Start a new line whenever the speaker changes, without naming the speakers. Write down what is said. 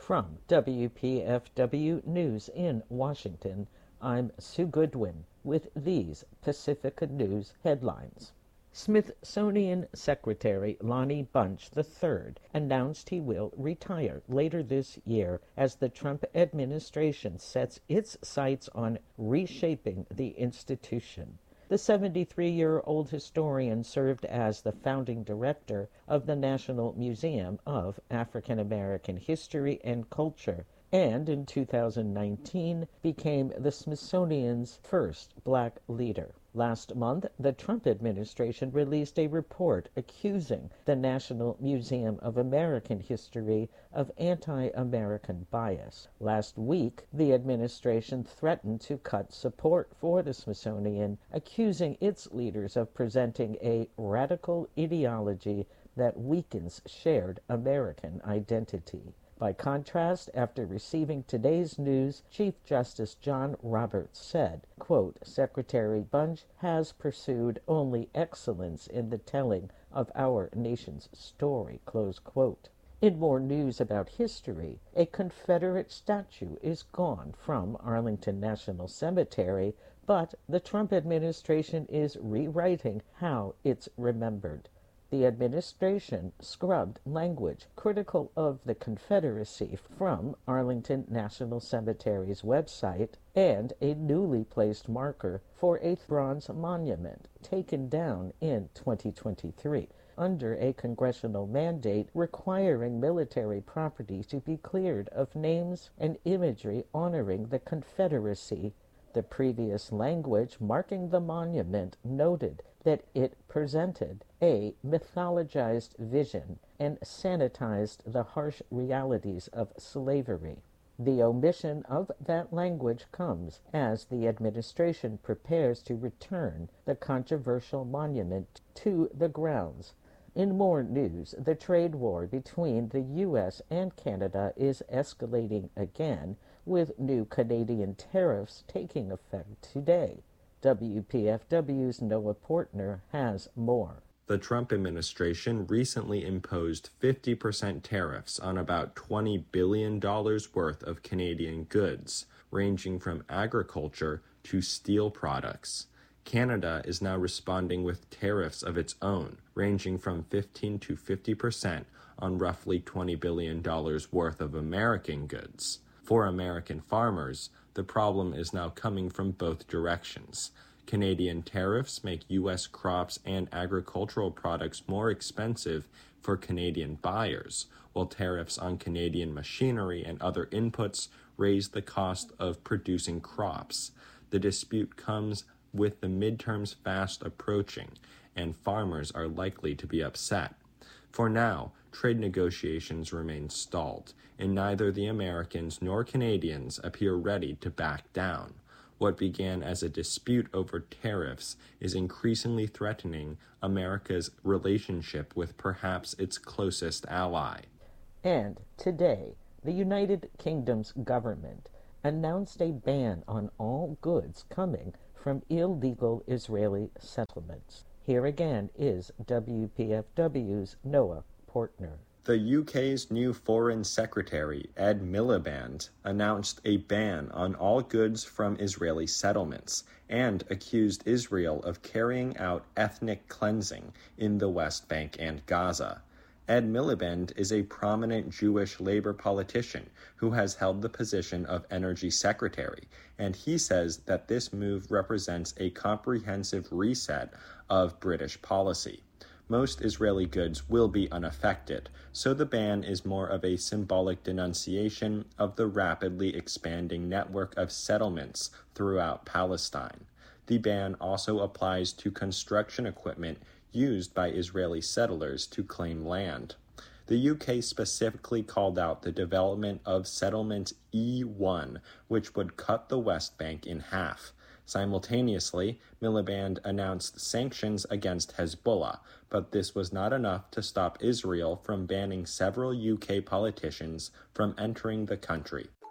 From WPFW News in Washington, I'm Sue Goodwin with these Pacifica News headlines. Smithsonian Secretary Lonnie Bunch III announced he will retire later this year as the Trump administration sets its sights on reshaping the institution. The 73-year-old historian served as the founding director of the National Museum of African American History and Culture, and in 2019 became the Smithsonian's first black leader. Last month, the Trump administration released a report accusing the National Museum of American History of anti-American bias. Last week, the administration threatened to cut support for the Smithsonian, accusing its leaders of presenting a radical ideology that weakens shared American identity. By contrast, after receiving today's news, Chief Justice John Roberts said, quote, Secretary Bunch has pursued only excellence in the telling of our nation's story, close quote. In more news about history, a Confederate statue is gone from Arlington National Cemetery, but the Trump administration is rewriting how it's remembered. The administration scrubbed language critical of the Confederacy from Arlington National Cemetery's website, and a newly placed marker for a bronze monument taken down in 2023 under a congressional mandate requiring military property to be cleared of names and imagery honoring the Confederacy. The previous language marking the monument noted that it presented a mythologized vision and sanitized the harsh realities of slavery. The omission of that language comes as the administration prepares to return the controversial monument to the grounds. In more news, the trade war between the U.S. and Canada is escalating again, with new Canadian tariffs taking effect today. WPFW's Noah Portner has more.
The Trump administration recently imposed 50% tariffs on about $20 billion worth of Canadian goods, ranging from agriculture to steel products. Canada is now responding with tariffs of its own, ranging from 15 to 50% on roughly $20 billion worth of American goods. For American farmers, the problem is now coming from both directions. Canadian tariffs make U.S. crops and agricultural products more expensive for Canadian buyers, while tariffs on Canadian machinery and other inputs raise the cost of producing crops. The dispute comes with the midterms fast approaching, and farmers are likely to be upset. For now, trade negotiations remain stalled, and neither the Americans nor Canadians appear ready to back down. What began as a dispute over tariffs is increasingly threatening America's relationship with perhaps its closest ally.
And today, the United Kingdom's government announced a ban on all goods coming from illegal Israeli settlements. Here again is WPFW's Noah Portner.
The UK's new Foreign Secretary, Ed Miliband, announced a ban on all goods from Israeli settlements and accused Israel of carrying out ethnic cleansing in the West Bank and Gaza. Ed Miliband is a prominent Jewish labor politician who has held the position of Energy Secretary, and he says that this move represents a comprehensive reset of British policy. Most Israeli goods will be unaffected, so the ban is more of a symbolic denunciation of the rapidly expanding network of settlements throughout Palestine. The ban also applies to construction equipment used by Israeli settlers to claim land. The UK specifically called out the development of Settlement E1, which would cut the West Bank in half. Simultaneously, Miliband announced sanctions against Hezbollah, but this was not enough to stop Israel from banning several UK politicians from entering the country.